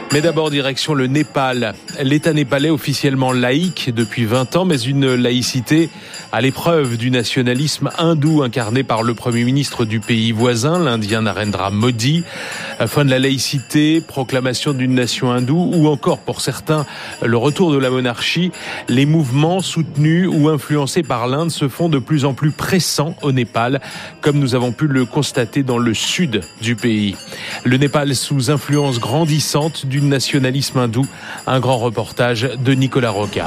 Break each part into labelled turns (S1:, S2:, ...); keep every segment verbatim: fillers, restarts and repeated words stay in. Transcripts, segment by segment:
S1: Mais d'abord, direction le Népal. L'État népalais officiellement laïque depuis vingt ans, mais une laïcité à l'épreuve du nationalisme hindou incarné par le Premier ministre du pays voisin, l'Indien Narendra Modi. Fin de la laïcité, proclamation d'une nation hindoue ou encore, pour certains, le retour de la monarchie. Les mouvements soutenus ou influencés par l'Inde se font de plus en plus pressants au Népal, comme nous avons pu le constater dans le sud du pays. Le Népal sous influence grandissante du nationalisme hindou. Un grand reportage de Nicolas Roca.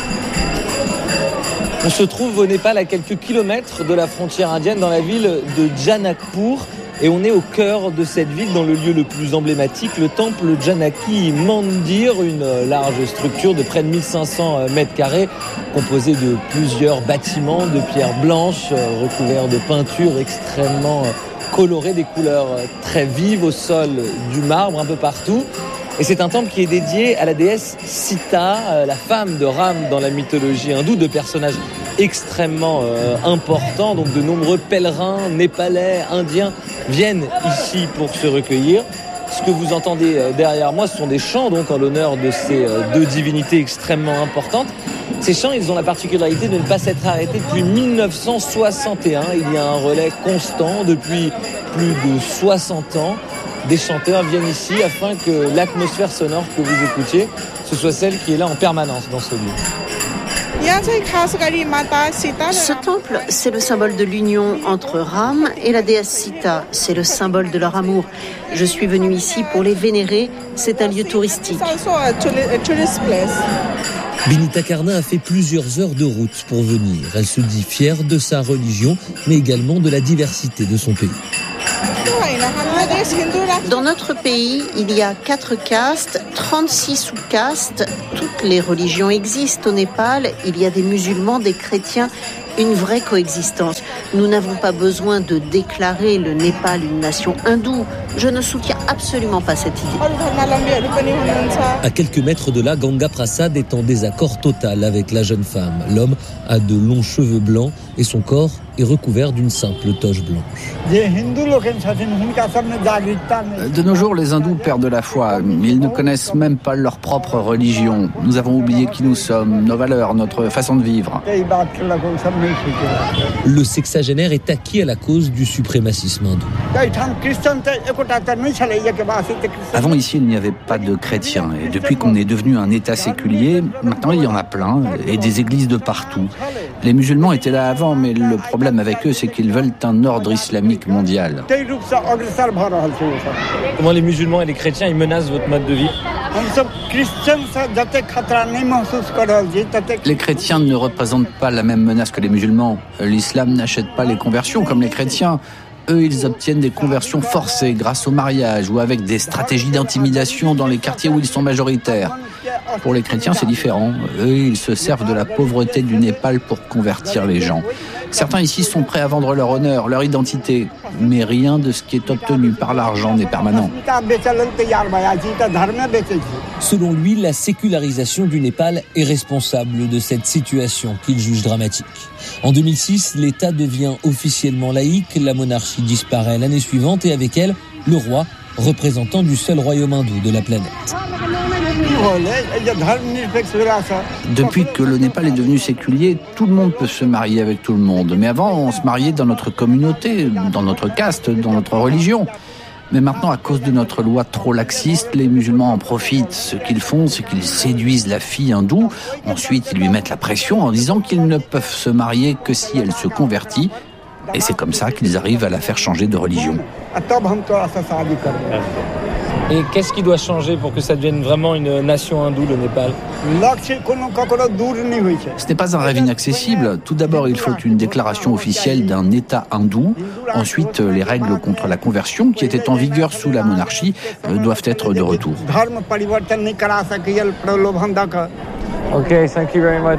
S2: On se trouve au Népal à quelques kilomètres de la frontière indienne dans la ville de Janakpur. Et on est au cœur de cette ville, dans le lieu le plus emblématique, le temple Janaki Mandir, une large structure de près de mille cinq cents mètres carrés, composée de plusieurs bâtiments de pierre blanche, recouverts de peintures extrêmement colorées, des couleurs très vives, au sol du marbre un peu partout. Et c'est un temple qui est dédié à la déesse Sita, la femme de Ram dans la mythologie hindoue, de personnages extrêmement euh, importants. Donc de nombreux pèlerins népalais, indiens viennent ici pour se recueillir. Ce que vous entendez derrière moi, ce sont des chants donc en l'honneur de ces deux divinités extrêmement importantes. Ces chants, ils ont la particularité de ne pas s'être arrêtés depuis mille neuf cent soixante et un. Il y a un relais constant depuis plus de soixante ans. Des chanteurs viennent ici afin que l'atmosphère sonore que vous écoutiez, ce soit celle qui est là en permanence dans ce lieu.
S3: Ce temple, c'est le symbole de l'union entre Ram et la déesse Sita. C'est le symbole de leur amour. Je suis venue ici pour les vénérer. C'est un lieu touristique.
S4: Binita Karna a fait plusieurs heures de route pour venir. Elle se dit fière de sa religion, mais également de la diversité de son pays.
S3: Dans notre pays, il y a quatre castes, trente-six sous-castes. Toutes les religions existent au Népal. Il y a des musulmans, des chrétiens, une vraie coexistence. Nous n'avons pas besoin de déclarer le Népal une nation hindoue. Je ne soutiens absolument pas cette idée.
S4: À quelques mètres de là, Ganga Prasad est en désaccord total avec la jeune femme. L'homme a de longs cheveux blancs et son corps est recouvert d'une simple toge blanche.
S5: De nos jours, les hindous perdent la foi. Ils ne connaissent même pas leur propre religion. Nous avons oublié qui nous sommes, nos valeurs, notre façon de vivre.
S4: Le sexagénaire est acquis à la cause du suprémacisme hindou.
S5: Avant, ici, il n'y avait pas de chrétiens. Et depuis qu'on est devenu un État séculier, maintenant, il y en a plein, et des églises de partout. Les musulmans étaient là avant, mais le problème avec eux, c'est qu'ils veulent un ordre islamique mondial.
S2: Comment les musulmans et les chrétiens, ils menacent votre mode de vie ?
S5: Les chrétiens ne représentent pas la même menace que les musulmans. L'islam n'achète pas les conversions comme les chrétiens. Eux, ils obtiennent des conversions forcées grâce au mariage ou avec des stratégies d'intimidation dans les quartiers où ils sont majoritaires. Pour les chrétiens, c'est différent. Eux, ils se servent de la pauvreté du Népal pour convertir les gens. Certains ici sont prêts à vendre leur honneur, leur identité, mais rien de ce qui est obtenu par l'argent n'est permanent.
S4: Selon lui, la sécularisation du Népal est responsable de cette situation qu'il juge dramatique. En deux mille six, l'État devient officiellement laïque, la monarchie disparaît l'année suivante et avec elle, le roi, représentant du seul royaume hindou de la planète.
S5: Depuis que le Népal est devenu séculier, tout le monde peut se marier avec tout le monde. Mais avant, on se mariait dans notre communauté, dans notre caste, dans notre religion. Mais maintenant, à cause de notre loi trop laxiste, les musulmans en profitent. Ce qu'ils font, c'est qu'ils séduisent la fille hindoue. Ensuite, ils lui mettent la pression en disant qu'ils ne peuvent se marier que si elle se convertit. Et c'est comme ça qu'ils arrivent à la faire changer de religion.
S2: Et qu'est-ce qui doit changer pour que ça devienne vraiment une nation hindoue, le Népal ?
S5: Ce n'est pas un rêve inaccessible. Tout d'abord, il faut une déclaration officielle d'un État hindou. Ensuite, les règles contre la conversion, qui étaient en vigueur sous la monarchie, doivent être de retour.
S2: Ok, thank you very much.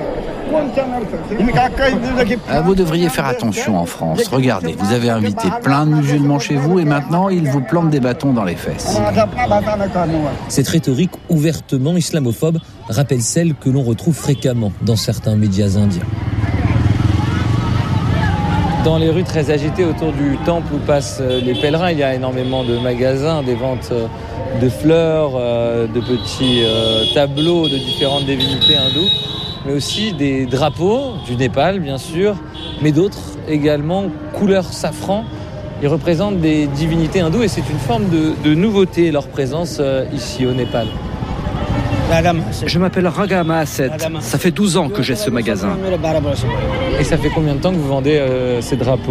S5: Vous devriez faire attention en France. Regardez, vous avez invité plein de musulmans chez vous et maintenant ils vous plantent des bâtons dans les fesses.
S4: Cette rhétorique ouvertement islamophobe rappelle celle que l'on retrouve fréquemment dans certains médias indiens.
S2: Dans les rues très agitées autour du temple où passent les pèlerins, il y a énormément de magasins, des ventes de fleurs, de petits tableaux de différentes divinités hindoues, mais aussi des drapeaux du Népal, bien sûr, mais d'autres également, couleur safran. Ils représentent des divinités hindoues et c'est une forme de, de nouveauté, leur présence ici au Népal.
S6: Je m'appelle Raga Mahaset. Ça fait douze ans que j'ai ce magasin.
S2: Et ça fait combien de temps que vous vendez euh, ces drapeaux ?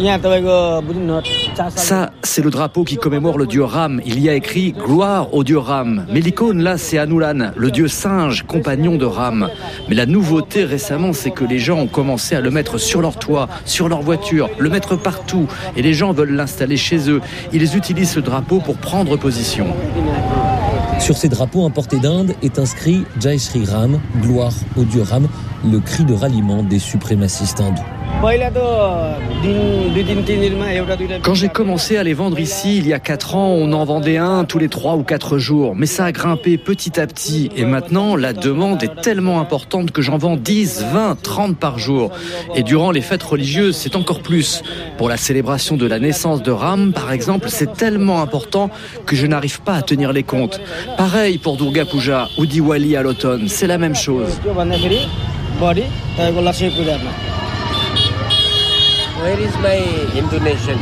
S6: Ça, c'est le drapeau qui commémore le dieu Ram. Il y a écrit « Gloire au dieu Ram ». Mais l'icône, là, c'est Hanuman, le dieu singe, compagnon de Ram. Mais la nouveauté récemment, c'est que les gens ont commencé à le mettre sur leur toit, sur leur voiture, le mettre partout. Et les gens veulent l'installer chez eux. Ils utilisent ce drapeau pour prendre position.
S4: Sur ces drapeaux importés d'Inde est inscrit « Jai Shri Ram », gloire au dieu Ram, le cri de ralliement des suprémacistes hindous.
S6: Quand j'ai commencé à les vendre ici, il y a quatre ans, on en vendait un tous les trois ou quatre jours. Mais ça a grimpé petit à petit. Et maintenant, la demande est tellement importante que j'en vends dix, vingt, trente par jour. Et durant les fêtes religieuses, c'est encore plus. Pour la célébration de la naissance de Ram, par exemple, c'est tellement important que je n'arrive pas à tenir les comptes. Pareil pour Durga Puja ou Diwali à l'automne, c'est la même chose.
S7: Where is my Indonesian?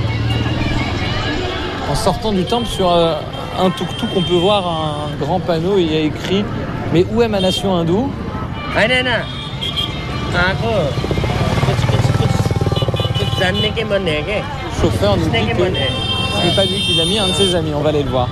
S2: En sortant du temple, sur euh, un tuk-tuk, on peut voir un grand panneau, il y a écrit « Mais où est ma nation hindoue ?» Le chauffeur nous dit que ce n'est pas lui qui l'a mis, un de ses amis, on va aller le voir.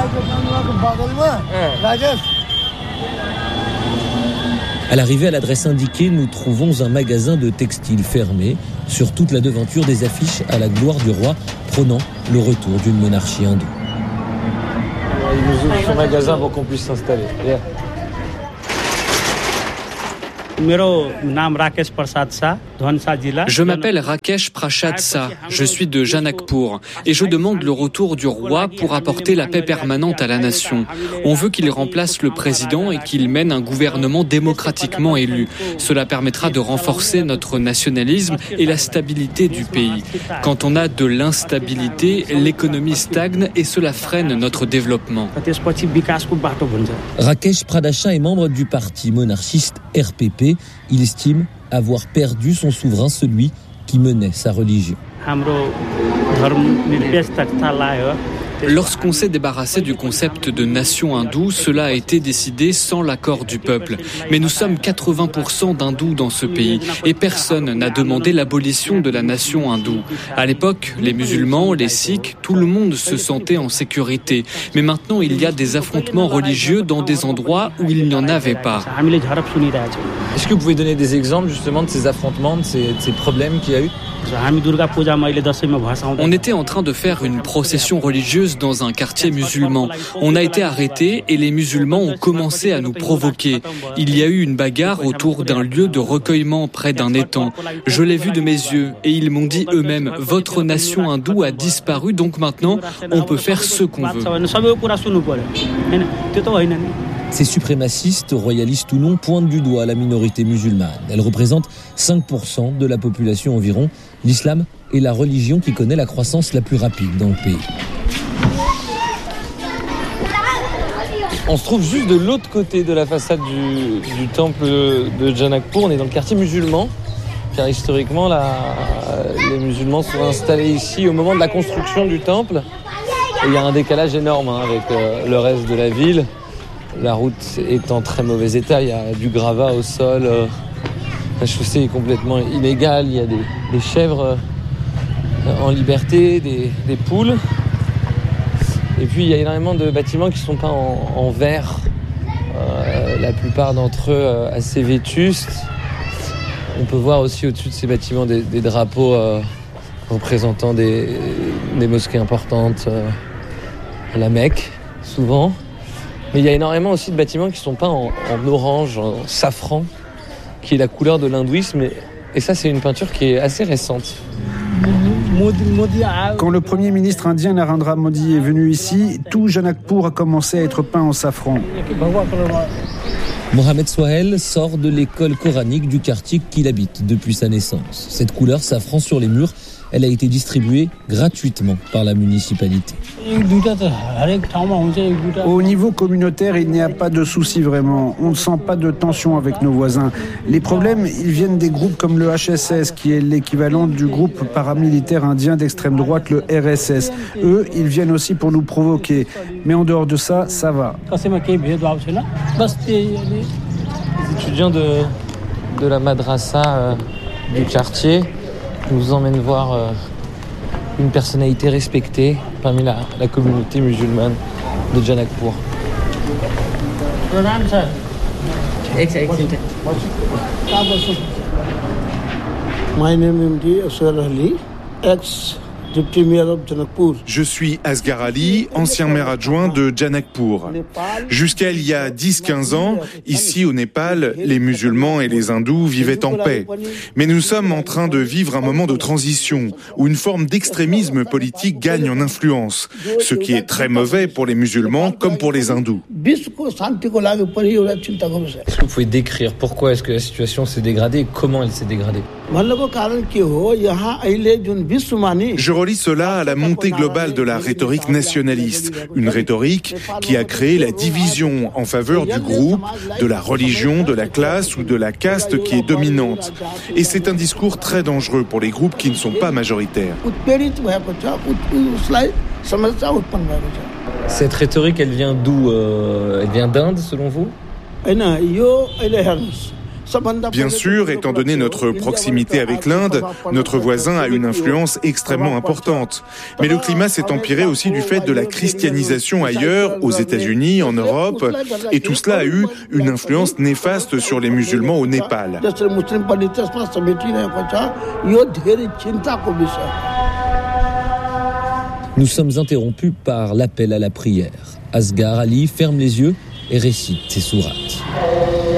S4: À l'arrivée à l'adresse indiquée, nous trouvons un magasin de textiles fermé. Sur toute la devanture, des affiches à la gloire du roi prônant le retour d'une monarchie hindoue.
S2: Il nous ouvre son magasin pour qu'on puisse s'installer. Yeah.
S8: Je m'appelle Rakesh Prasad Shah, je suis de Janakpur et je demande le retour du roi pour apporter la paix permanente à la nation. On veut qu'il remplace le président et qu'il mène un gouvernement démocratiquement élu. Cela permettra de renforcer notre nationalisme et la stabilité du pays. Quand on a de l'instabilité, l'économie stagne et cela freine notre développement.
S4: Rakesh Prasad Shah est membre du parti monarchiste R P P. Il estime avoir perdu son souverain, celui qui menait sa religion.
S8: Lorsqu'on s'est débarrassé du concept de nation hindoue, cela a été décidé sans l'accord du peuple. Mais nous sommes quatre-vingts pour cent d'hindous dans ce pays et personne n'a demandé l'abolition de la nation hindoue. À l'époque, les musulmans, les sikhs, tout le monde se sentait en sécurité. Mais maintenant, il y a des affrontements religieux dans des endroits où il n'y en avait pas.
S2: Est-ce que vous pouvez donner des exemples justement de ces affrontements, de ces, de ces problèmes qu'il y a eu ?
S8: On était en train de faire une procession religieuse dans un quartier musulman. On a été arrêtés et les musulmans ont commencé à nous provoquer. Il y a eu une bagarre autour d'un lieu de recueillement près d'un étang. Je l'ai vu de mes yeux et ils m'ont dit eux-mêmes « Votre nation hindoue a disparu, donc maintenant on peut faire ce qu'on veut ».
S4: Ces suprémacistes, royalistes ou non, pointent du doigt la minorité musulmane. Elle représente cinq pour cent de la population environ. L'islam est la religion qui connaît la croissance la plus rapide dans le pays.
S2: On se trouve juste de l'autre côté de la façade du, du temple de Janakpur. On est dans le quartier musulman, car historiquement, la, les musulmans sont installés ici au moment de la construction du temple. Et il y a un décalage énorme hein, avec euh, le reste de la ville. La route est en très mauvais état, il y a du gravat au sol, euh, la chaussée est complètement illégale, il y a des, des chèvres euh, en liberté, des, des poules. Et puis il y a énormément de bâtiments qui sont peints en, en vert, euh, la plupart d'entre eux euh, assez vétustes. On peut voir aussi au-dessus de ces bâtiments des, des drapeaux euh, représentant des, des mosquées importantes, euh, à la Mecque souvent. Mais il y a énormément aussi de bâtiments qui sont peints en, en orange, en safran, qui est la couleur de l'hindouisme. Et, et ça, c'est une peinture qui est assez récente.
S9: Quand le Premier ministre indien Narendra Modi est venu ici, tout Janakpur a commencé à être peint en safran.
S4: Mohamed Souhail sort de l'école coranique du quartier qu'il habite depuis sa naissance. Cette couleur safran sur les murs, elle a été distribuée gratuitement par la municipalité.
S9: Au niveau communautaire, il n'y a pas de souci vraiment. On ne sent pas de tension avec nos voisins. Les problèmes, ils viennent des groupes comme le H S S, qui est l'équivalent du groupe paramilitaire indien d'extrême droite, le R S S. Eux, ils viennent aussi pour nous provoquer. Mais en dehors de ça, ça va.
S2: Les étudiants de, de la madrasa euh, du quartier nous emmènent voir euh, une personnalité respectée parmi la, la communauté musulmane de Janakpur.
S10: My name is Asghar Ali, ex Deputy Mayor of Janakpur.
S11: Je suis Asghar Ali, ancien maire adjoint de Janakpur. Jusqu'à il y a dix à quinze ans, ici au Népal, les musulmans et les hindous vivaient en paix. Mais nous sommes en train de vivre un moment de transition où une forme d'extrémisme politique gagne en influence, ce qui est très mauvais pour les musulmans comme pour les hindous.
S2: Est-ce que vous pouvez décrire pourquoi est-ce que la situation s'est dégradée et comment elle s'est dégradée?
S11: Je relie cela à la montée globale de la rhétorique nationaliste, une rhétorique qui a créé la division en faveur du groupe, de la religion, de la classe ou de la caste qui est dominante. Et c'est un discours très dangereux pour les groupes qui ne sont pas majoritaires.
S2: Cette rhétorique, elle vient d'où? euh, Elle vient d'Inde, selon vous?
S11: Bien sûr, étant donné notre proximité avec l'Inde, notre voisin a une influence extrêmement importante. Mais le climat s'est empiré aussi du fait de la christianisation ailleurs, aux États-Unis, en Europe, et tout cela a eu une influence néfaste sur les musulmans au Népal.
S4: Nous sommes interrompus par l'appel à la prière. Asghar Ali ferme les yeux et récite ses sourates.